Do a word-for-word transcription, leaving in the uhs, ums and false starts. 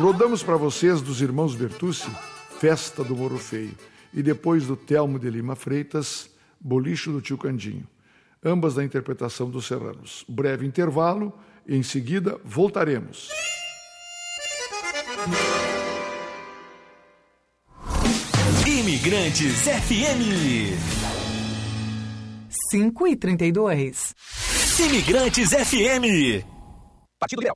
Rodamos para vocês dos Irmãos Bertucci, Festa do Morro Feio. E depois do Telmo de Lima Freitas, Bolicho do Tio Candinho. Ambas da interpretação dos Serranos. Breve intervalo e em seguida voltaremos. Imigrantes F M cinco e trinta e dois. Imigrantes F M. Partido Liberal.